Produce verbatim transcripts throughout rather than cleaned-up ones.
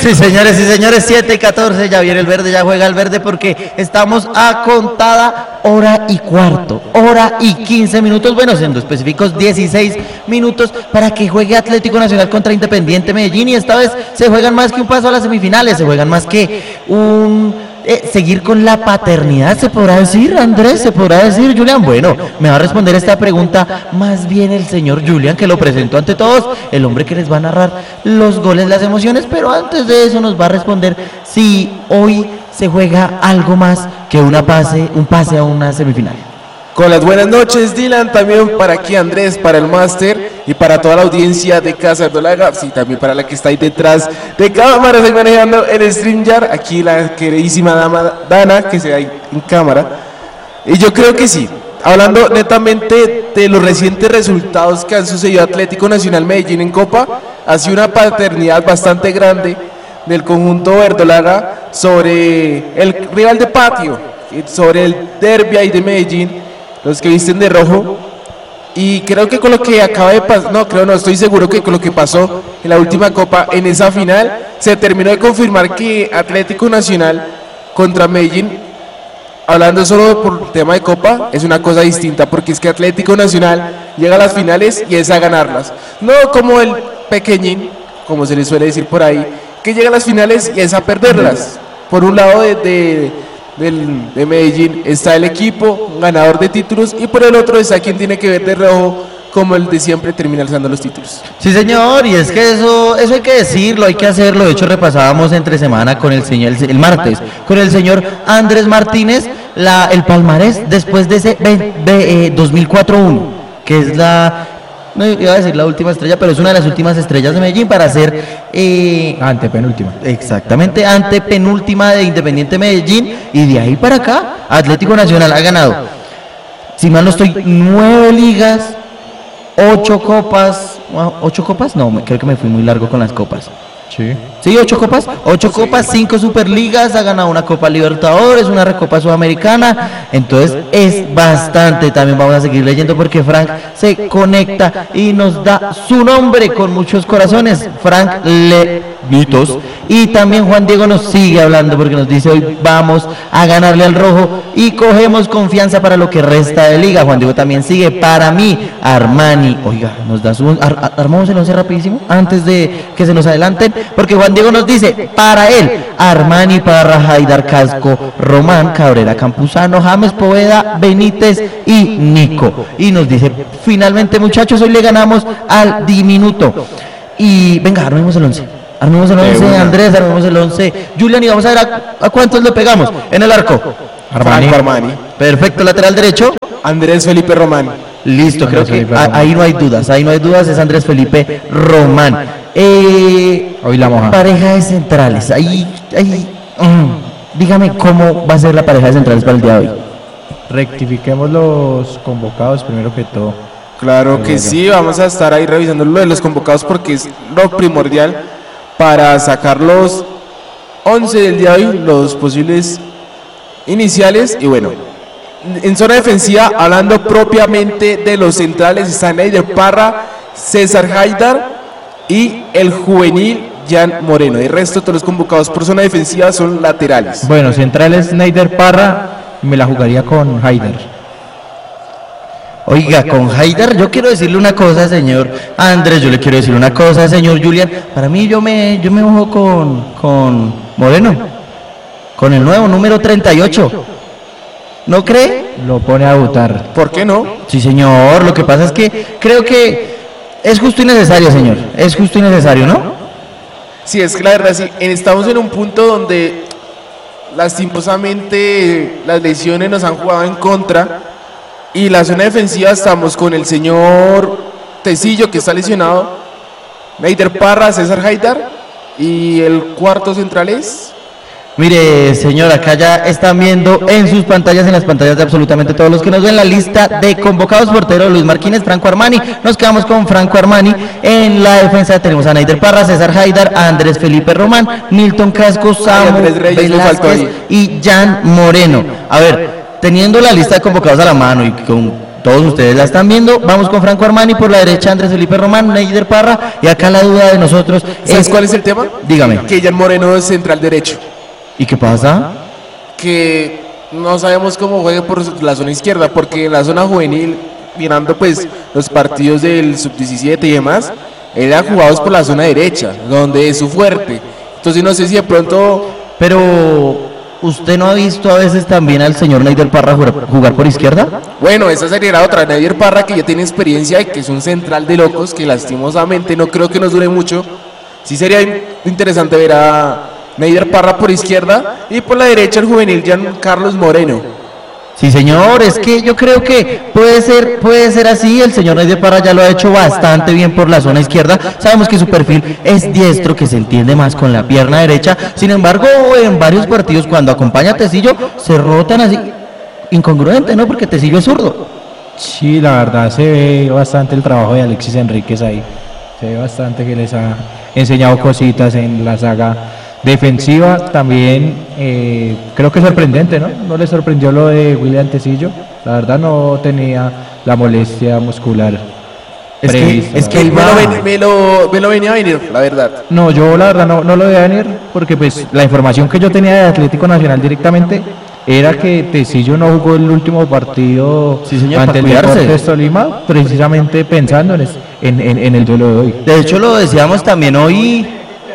Sí, señores, sí, señores, siete y catorce, ya viene el verde, ya juega el verde porque estamos a contada hora y cuarto, hora y quince minutos, bueno, siendo específicos dieciséis minutos para que juegue Atlético Nacional contra Independiente Medellín y esta vez se juegan más que un paso a las semifinales, se juegan más que un... Eh, seguir con la paternidad, ¿se podrá decir, Andrés? ¿Se podrá decir, Julián? Bueno, me va a responder esta pregunta más bien el señor Julián, que lo presentó ante todos, el hombre que les va a narrar los goles, las emociones, pero antes de eso nos va a responder si hoy se juega algo más que una pase, un pase a una semifinal. Con las buenas noches, Dylan, también para aquí Andrés, para el máster y para toda la audiencia de Casa Verdolaga, sí, también para la que está ahí detrás de cámaras, ahí manejando el StreamYard, aquí la queridísima dama Dana, que se ve ahí en cámara. Y yo creo que sí, hablando netamente de los recientes resultados que han sucedido a Atlético Nacional Medellín en Copa, ha sido una paternidad bastante grande del conjunto verdolaga sobre el rival de patio, sobre el derbi ahí de Medellín, los que visten de rojo, y creo que con lo que acaba de pasar, no, creo no, estoy seguro que con lo que pasó en la última Copa, en esa final, se terminó de confirmar que Atlético Nacional contra Medellín, hablando solo por tema de Copa, es una cosa distinta, porque es que Atlético Nacional llega a las finales y es a ganarlas, no como el pequeñín, como se le suele decir por ahí, que llega a las finales y es a perderlas. Por un lado de... de Del, de Medellín está el equipo ganador de títulos y por el otro está quien tiene que ver de rojo, como el de siempre termina alzando los títulos. Sí, señor, y es que eso eso hay que decirlo, hay que hacerlo. De hecho, repasábamos entre semana con el señor el, el martes con el señor Andrés Martínez la el palmarés después de ese eh, dos mil cuatro uno, que es la, no iba a decir la última estrella, pero es una de las últimas estrellas de Medellín para ser eh, antepenúltima. Exactamente, antepenúltima de Independiente Medellín, y de ahí para acá Atlético Nacional ha ganado, si mal no estoy, nueve ligas, ocho copas, ocho copas, no, creo que me fui muy largo con las copas. Sí. Sí, ocho copas, ocho copas, cinco superligas, ha ganado una Copa Libertadores, una Recopa Sudamericana, entonces es bastante. También vamos a seguir leyendo porque Frank se conecta y nos da su nombre con muchos corazones, Frank Levitos, y también Juan Diego nos sigue hablando porque nos dice hoy vamos a ganarle al rojo y cogemos confianza para lo que resta de liga. Juan Diego también sigue, para mí, Armani, oiga, nos da su, ar, ar, armamos el once rapidísimo, antes de que se nos adelanten, porque Juan Diego nos dice, para él, Armani, Parra, Haidar, Casco, Román, Cabrera, Campuzano, James, Poveda, Benítez y Nico. Y nos dice, finalmente muchachos, hoy le ganamos al diminuto. Y venga, armemos el once. Armemos el once, Andrés, armemos el once. Julián, y vamos a ver a, a cuántos le pegamos en el arco. Armani. Armani. Perfecto, lateral derecho. Andrés Felipe Román. Listo, creo que a, ahí no hay dudas, ahí no hay dudas, es Andrés Felipe Román. Eh, Hoy la moja. Pareja de centrales, ahí, ahí, mm, dígame cómo va a ser la pareja de centrales para el día de hoy. Rectifiquemos los convocados primero que todo. Claro que sí, vamos a estar ahí revisando lo de los convocados porque es lo primordial para sacar los once del día de hoy, los posibles iniciales. Y bueno, en zona defensiva, hablando propiamente de los centrales, están Neider Parra, César Haidar y el juvenil Jan Moreno. El resto de todos los convocados por zona defensiva son laterales. Bueno, centrales Neider Parra, me la jugaría con Haidar. Oiga, con Haidar yo quiero decirle una cosa, señor Andrés, yo le quiero decir una cosa, señor Julián. Para mí yo me yo me mojo con, con Moreno, con el nuevo número treinta y ocho. ¿No cree? Lo pone a votar. ¿Por qué no? Sí, señor, lo que pasa es que creo que es justo y necesario, señor. Es justo y necesario, ¿no? Sí, es que la verdad, sí, estamos en un punto donde lastimosamente las lesiones nos han jugado en contra y la zona defensiva estamos con el señor Tecillo, que está lesionado, Neider Parra, César Haidar, y el cuarto central es... Mire, señor, acá ya están viendo en sus pantallas, en las pantallas de absolutamente todos los que nos ven, la lista de convocados: portero Luis Martínez, Franco Armani. Nos quedamos con Franco Armani. En la defensa tenemos a Neider Parra, César Haidar, Andrés Felipe Román, Milton Casco, Samuel Velázquez y Jan Moreno. A ver, teniendo la lista de convocados a la mano y con todos ustedes la están viendo. Vamos con Franco Armani, por la derecha Andrés Felipe Román, Neider Parra, y acá la duda de nosotros ¿Sabes es... cuál es el tema? Dígame. Que Jan Moreno es central derecho. ¿Y qué pasa? Que no sabemos cómo juegue por la zona izquierda, porque en la zona juvenil, mirando pues los partidos del sub diecisiete y demás, él ha jugado por la zona derecha, donde es su fuerte. Entonces no sé si de pronto... Pero... ¿usted no ha visto a veces también al señor Neider Parra jugar, jugar por izquierda? Bueno, esa sería la otra. Neider Parra, que ya tiene experiencia y que es un central de locos, que lastimosamente no creo que nos dure mucho. Sí sería interesante ver a Neider Parra por izquierda y por la derecha el juvenil Gian Carlos Moreno. Sí, señor, es que yo creo que puede ser, puede ser así. El señor Neider Parra ya lo ha hecho bastante bien por la zona izquierda. Sabemos que su perfil es diestro, que se entiende más con la pierna derecha. Sin embargo, en varios partidos cuando acompaña a Tecillo se rotan así, incongruente, ¿no? Porque Tecillo es zurdo. Sí, la verdad se ve bastante el trabajo de Alexis Enríquez ahí. Se ve bastante que les ha enseñado cositas en la saga defensiva. También eh, creo que es sorprendente, ¿no? No le sorprendió lo de William Tecillo. La verdad no tenía la molestia muscular Es que, prevista. es que él Me lo, va... ven- me, lo, me lo venía a venir, la verdad. No, yo la verdad no, no lo veía venir porque pues la información que yo tenía de Atlético Nacional directamente era que Tecillo no jugó el último partido Sí, señor, ante para el cuidarse. Deportes Tolima precisamente pensando en, es- en, en, en el duelo de hoy. De hecho, lo decíamos también hoy.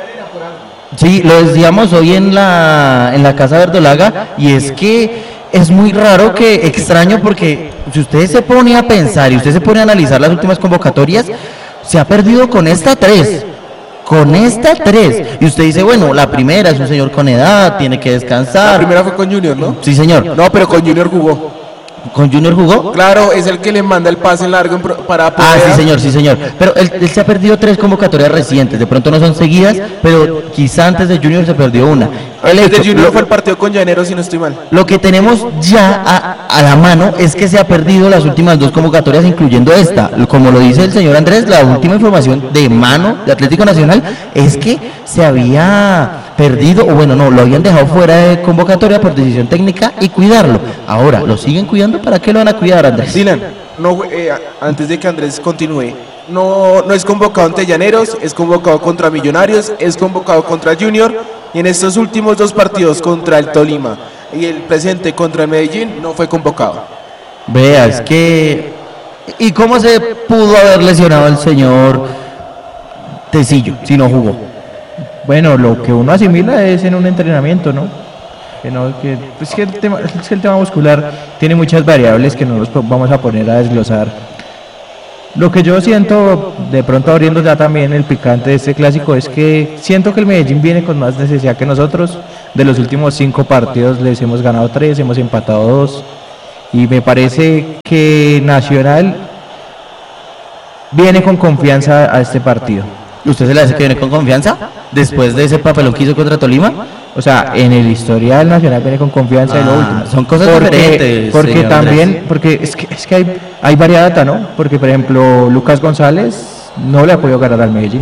Sí, lo decíamos hoy en la, en la Casa Verdolaga, y es que es muy raro, que extraño, porque si usted se pone a pensar y usted se pone a analizar las últimas convocatorias, se ha perdido con esta tres. Con esta tres. Y usted dice, bueno, la primera es un señor con edad, tiene que La descansar. primera fue con Junior, ¿no? Sí, señor. No, pero con Junior jugó. ¿Con Junior jugó? Claro, es el que le manda el pase en largo en pro- para Ah, poder- sí, señor, sí, señor. Pero él, él se ha perdido tres convocatorias recientes. De pronto no son seguidas, pero quizá antes de Junior se perdió una. El Antes de hecho- Junior lo- fue el partido con Llanero, si no estoy mal. Lo que tenemos ya a, a la mano es que se ha perdido las últimas dos convocatorias, incluyendo esta. Como lo dice el señor Andrés, la última información de mano de Atlético Nacional es que se había perdido, o bueno, no, lo habían dejado fuera de convocatoria por decisión técnica y cuidarlo. Ahora, ¿lo siguen cuidando? ¿Para qué lo van a cuidar, Andrés? Dylan, no, eh, a- antes de que Andrés continúe, no, no es convocado ante Llaneros, es convocado contra Millonarios, es convocado contra Junior, y en estos últimos dos partidos contra el Tolima y el presente contra el Medellín no fue convocado. Vea, es que... ¿Y cómo se pudo haber lesionado el señor Tecillo si no jugó? Bueno, lo que uno asimila es en un entrenamiento, ¿no? Que no, que, pues que el tema, es que el tema muscular tiene muchas variables que no nos po- vamos a poner a desglosar. Lo que yo siento, de pronto abriendo ya también el picante de este clásico, es que siento que el Medellín viene con más necesidad que nosotros. De los últimos cinco partidos les hemos ganado tres, hemos empatado dos. Y me parece que Nacional viene con confianza a este partido. ¿Usted se le hace que viene con confianza después de ese papelón que hizo contra Tolima? O sea, en el historial Nacional viene con confianza en lo Ah, último. son cosas porque, diferentes, Porque señor también, Andrés. porque es que, es que hay, hay variada data, ¿no? Porque, por ejemplo, Lucas González no le ha podido ganar al Medellín.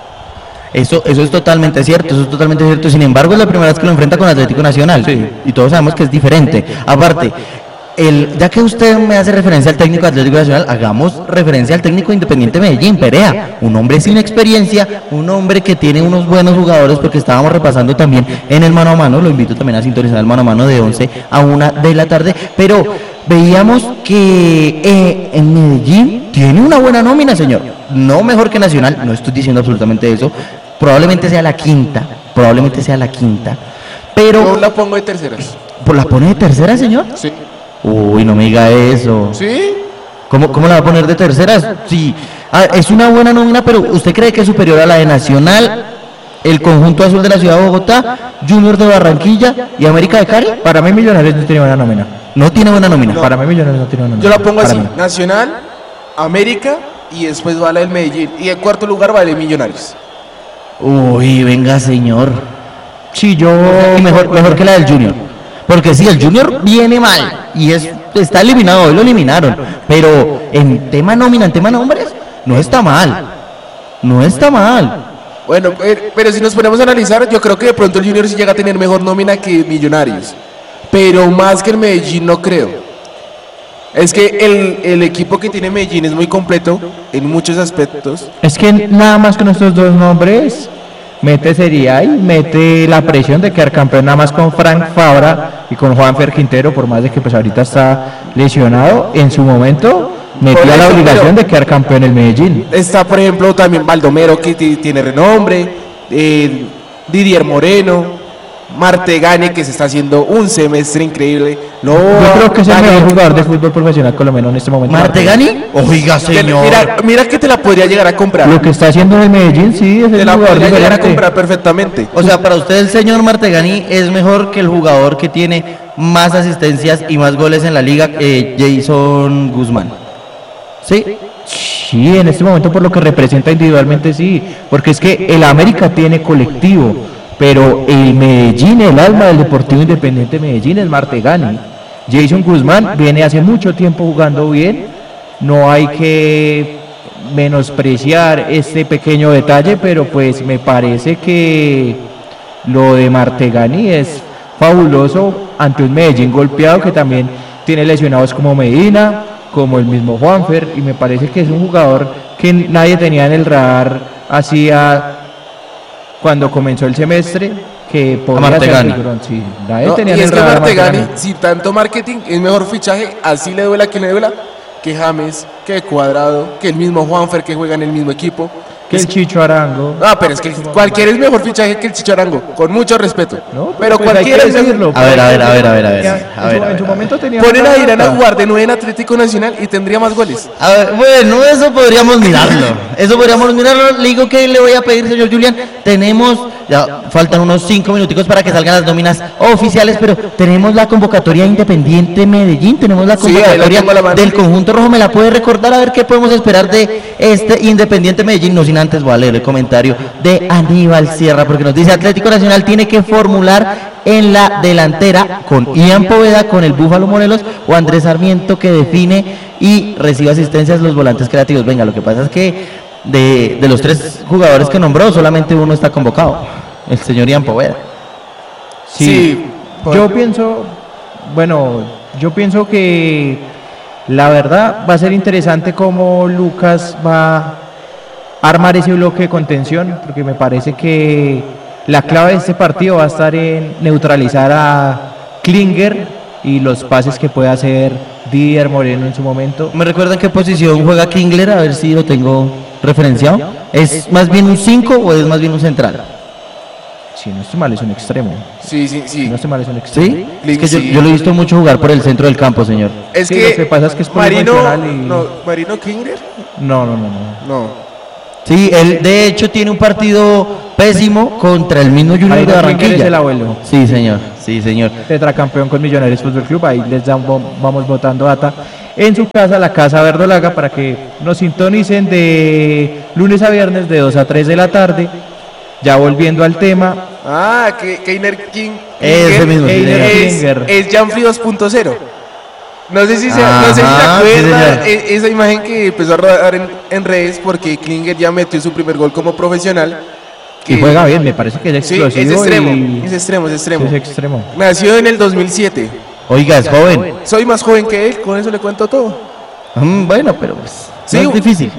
Eso, eso es totalmente cierto, eso es totalmente cierto. Sin embargo, es la primera vez que lo enfrenta con Atlético Nacional. Sí. Y todos sabemos que es diferente. Aparte, el, ya que usted me hace referencia al técnico de Atlético Nacional, hagamos referencia al técnico de Independiente Medellín, Perea. Un hombre sin experiencia, un hombre que tiene unos buenos jugadores, porque estábamos repasando también en el mano a mano. Lo invito también a sintonizar el mano a mano de once a una de la tarde. Pero veíamos que eh, en Medellín tiene una buena nómina, señor. No mejor que Nacional, no estoy diciendo absolutamente eso. Probablemente sea la quinta, probablemente sea la quinta. Yo Pero, la pongo de terceras. ¿la pone de tercera, señor? Sí. Uy, no me diga eso. ¿Sí? ¿Cómo, cómo la va a poner de terceras? Sí, ah, es una buena nómina, pero ¿usted cree que es superior a la de Nacional, el conjunto azul de la ciudad de Bogotá, Junior de Barranquilla y América de Cali? Para mí Millonarios no tiene buena nómina. No tiene buena nómina. No. Para mí Millonarios no tiene buena Yo nómina. la pongo Para así, mí. Nacional, América y después va la del Medellín. Y en cuarto lugar va el de Millonarios. Uy, venga, señor. Sí, yo... Y mejor, mejor que la del Junior. Porque sí, el Junior viene mal y es, está eliminado, hoy lo eliminaron. Pero en tema nómina, en tema nombres, no está mal. No está mal. Bueno, eh, pero si nos ponemos a analizar, yo creo que de pronto el Junior sí llega a tener mejor nómina que Millonarios. Pero más que el Medellín no creo. Es que el, el equipo que tiene Medellín es muy completo en muchos aspectos. Es que nada más con estos dos nombres mete Serie A y mete la presión de quedar campeón nada más con Frank Fabra y con Juanfer Quintero, por más de que pues ahorita está lesionado, en su momento metía Por la eso, obligación pero- de quedar campeón el Medellín. Está, por ejemplo, también Baldomero, que ti- tiene renombre, eh, Didier Moreno, Martegani, que se está haciendo un semestre increíble. No, Yo creo que es el Daniel- mejor jugador de fútbol profesional colombiano en este momento. ¿Martegani? Oiga, que- señor. Mira, mira que te la podría llegar a comprar. Lo que está haciendo en el Medellín, sí, es Te el la jugador podría llegar a diferente. comprar perfectamente. O sea, para usted el señor Martegani es mejor que el jugador que tiene más asistencias y más goles en la liga, eh, Jason Guzmán. ¿Sí? Sí, en este momento por lo que representa individualmente sí, porque es que el América tiene colectivo, pero el Medellín, el alma del Deportivo Independiente Medellín es Martegani. Jason Guzmán viene hace mucho tiempo jugando bien, no hay que menospreciar este pequeño detalle, pero pues me parece que lo de Martegani es fabuloso ante un Medellín golpeado que también tiene lesionados como Medina, como el mismo Juanfer, y me parece que es un jugador que nadie tenía en el radar hacía cuando comenzó el semestre, que podría ser Martegani. figurón, sí, nadie No, tenía y en es el que radar a Martegani, Martegani. si tanto marketing es mejor fichaje, así le duela a quien le duela, que James, que Cuadrado, que el mismo Juanfer que juega en el mismo equipo. Que el Chicho Arango. No, pero es que cualquiera es mejor fichaje que el Chicharango, con mucho respeto. No, pero pues hay cualquiera que es mejor. decirlo. A ver, a ver, a ver, a ver, a ver. Ya, A en ver, su- a ver, en su a ver. momento tenía Ponen a buena Irán a nota. jugar de nueve en Atlético Nacional y tendría más goles. A ver, bueno, eso podríamos mirarlo. Eso podríamos mirarlo. Le digo que le voy a pedir, señor Julián. Tenemos, ya faltan unos cinco minuticos para que salgan las nóminas oficiales, pero tenemos la convocatoria Independiente Medellín, tenemos la Sí, ahí la convocatoria tengo a la mano. del conjunto rojo. ¿Me la puede recordar a ver qué podemos esperar de este Independiente Medellín? No sin antes voy a leer el comentario de Aníbal Sierra, porque nos dice: Atlético Nacional tiene que formular en la delantera con Ian Poveda, con el Búfalo Morelos o Andrés Sarmiento, que define y recibe asistencias los volantes creativos. Venga, lo que pasa es que de, de los tres jugadores que nombró, solamente uno está convocado, el señor Ian Poveda. Sí, Sí, yo pienso, bueno, yo pienso que la verdad va a ser interesante cómo Lucas va a armar ese bloque de contención, porque me parece que la clave de este partido va a estar en neutralizar a Klinger y los pases que puede hacer Didier Moreno en su momento. ¿Me recuerdan qué posición juega Kingler? A ver si lo tengo referenciado. ¿Es más bien un cinco o es más bien un central? Si no estoy mal, es un extremo. Sí, sí, Si sí. no estoy mal, es un extremo. ¿Sí? Es que yo, Sí. yo lo he visto mucho jugar por el centro del campo, señor. Es Sí, que, lo que pasa es que es Marino, polifuncional y- no, Marino Klinger, No, no, no, no. no. Sí, él de hecho tiene un partido pésimo contra el mismo Junior de Marino Klinger Barranquilla. es el abuelo. Sí, señor. Sí, señor. Tetracampeón con Millonarios Fútbol Club, ahí les damos, vamos votando data en su casa, la Casa Verdolaga, para que nos sintonicen de lunes a viernes de dos a tres de la tarde. Ya volviendo al tema, Ah, que Keiner King. Ese Klinger mismo, sí, Keiner señor. es, Klinger. es Janfrey dos punto cero. No sé si se, no sé si se Ajá, sí, acuerdan señor. e- esa imagen que empezó a rodar en, en redes porque Klinger ya metió su primer gol como profesional. y que- juega bien, me parece que es Sí, explosivo. es extremo, y- es extremo, es extremo. es extremo. Nació en el dos mil siete. Oiga, es joven. Soy más joven que él, con eso le cuento todo. Mm, bueno, pero pues, Sí, no es un- difícil.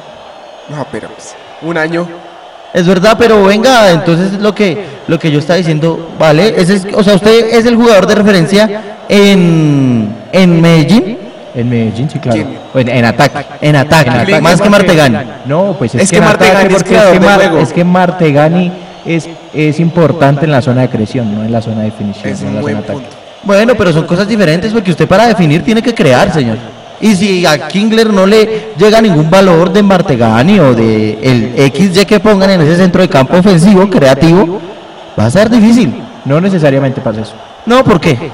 No, pero pues, un año. Es verdad, pero venga, entonces lo que lo que yo estaba diciendo, vale, ese es, o sea, usted es el jugador de referencia en, en Medellín, En Medellín, sí, claro. ¿Quién? En, en ataque. en ataque, En ataque, más que porque- Martegani. No, pues es, Es que, que en ataque, Martegani es porque es creador que, de Mar- juego. es que Martegani es, es importante en la zona de creación, no en la zona de definición, Es no en un la buen zona de ataque. punto. Bueno, pero son cosas diferentes porque usted para definir tiene que crear, señor. Y si a Kingler no le llega ningún valor de Martegani o de el equis ye que pongan en ese centro de campo ofensivo, creativo, va a ser difícil. No necesariamente pasa eso. No, ¿por qué?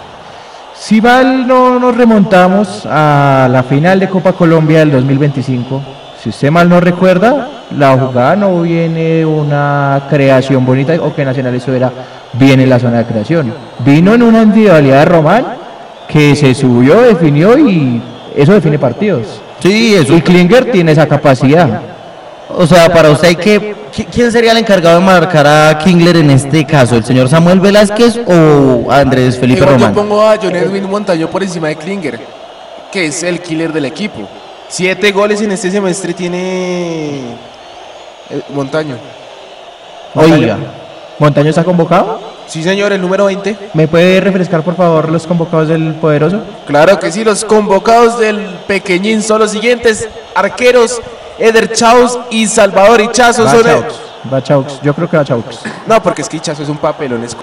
Si mal no nos remontamos a la final de Copa Colombia del dos mil veinticinco, si usted mal no recuerda, la jugada no viene de una creación bonita o que Nacional estuviera bien en la zona de creación. Vino en una individualidad de Román que se subió, definió y eso define partidos. Sí, eso. Y Klinger tiene esa capacidad. O sea, para usted, ¿qué, qui- ¿quién sería el encargado de marcar a Kingler en este caso? ¿El señor Samuel Velázquez o Andrés Felipe Igual yo Román? pongo a John Edwin Montaño por encima de Klinger. que es el killer del equipo. Siete goles en este semestre tiene eh, Montaño. Oiga, ¿Montaño está convocado? Sí, señor, el número veinte. ¿Me puede refrescar, por favor, los convocados del Poderoso? Claro que sí, los convocados del Pequeñín son los siguientes: arqueros, Eder Chaus y Salvador Hichazo. Va Son el- Chaux, va Chaux, yo creo que va Chaux. No, porque es que Hichazo es un papelón. es-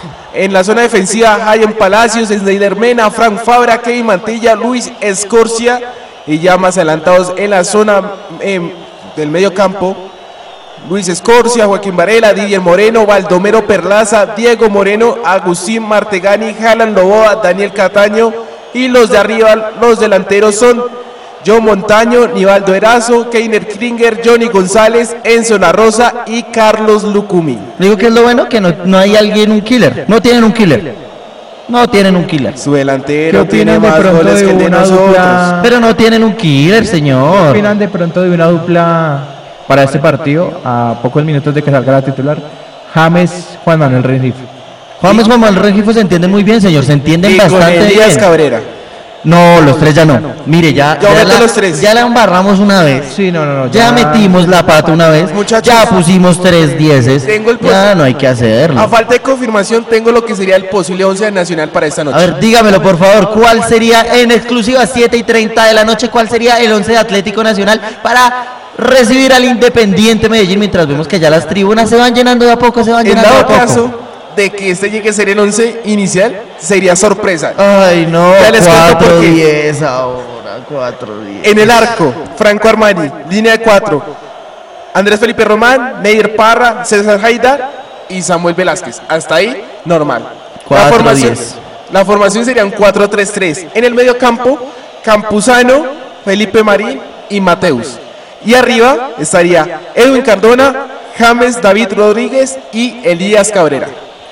En la zona defensiva, Jaime Palacios, Snyder Mena, Frank Fabra, Kevin Mantilla, Luis Escorcia. Y ya más adelantados en la zona em, del medio campo, Luis Escorcia, Joaquín Varela, Didier Moreno, Baldomero Perlaza, Diego Moreno, Agustín Martegani, Jalan Loboa, Daniel Cataño. Y los de arriba, los delanteros son John Montaño, Nivaldo Erazo, Keiner Kringer, Johnny González, Enzo La Rosa y Carlos Lucumí. digo que es lo bueno que no, no hay alguien, un killer. No tienen un killer. No tienen un killer. Su ¿Qué delantero tiene opinan de más pronto goles de que el de una nosotros. dupla? Pero no tienen un killer, ¿Qué señor. opinan de pronto de una dupla para este partido, a pocos minutos de que salga la titular? James, Juan Manuel Rengifo. Juan Juan Manuel Rengifo se entienden muy bien, señor. Se entienden Y con bastante Elías bien. Cabrera. No, los tres ya no. Mire, ya, Yo ya, meto la, los tres. ya la embarramos una vez. Sí, no, no, no. Ya metimos la pata una vez. Muchachos, ya pusimos tres dieces. tengo el Ya no hay que hacerlo. A falta de confirmación, tengo lo que sería el posible once nacional para esta noche. A ver, dígamelo por favor, ¿cuál sería en exclusiva siete y treinta de la noche? ¿Cuál sería el once de Atlético Nacional para recibir al Independiente Medellín? Mientras vemos que ya las tribunas se van llenando de a poco, se van En llenando de a dado poco. caso de que este llegue a ser el once inicial, sería sorpresa. Ay, no, Ya les cuento por cuatro qué. diez ahora, cuatro diez. En el arco, Franco Armani, línea de cuatro. Andrés Felipe Román, Neider Parra, César Haidar y Samuel Velázquez. Hasta ahí, normal. La Cuatro, formación, diez. la formación sería un cuatro tres tres. En el medio campo, Campuzano, Felipe Marín y Mateus. Y arriba estaría Edwin Cardona, James David Rodríguez y Elías Cabrera.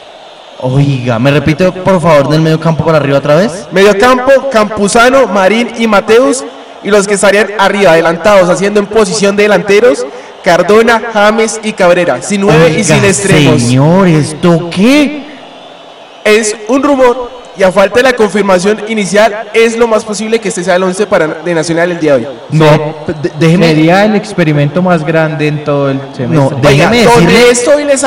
Oiga, ¿me repite por favor del medio campo para arriba otra vez? Medio campo, Campuzano, Marín y Mateus. Y los que estarían arriba, adelantados, haciendo en posición de delanteros, Cardona, James y Cabrera. Sin nueve y Oiga, sin extremos. señor, ¿esto qué? Es un rumor y a falta de la confirmación inicial, es lo más posible que este sea el once para, de Nacional el día de hoy. No, d- déjeme... Sería el experimento más grande en todo el semestre. No, déjeme Oiga, donde decirle... esto hoy les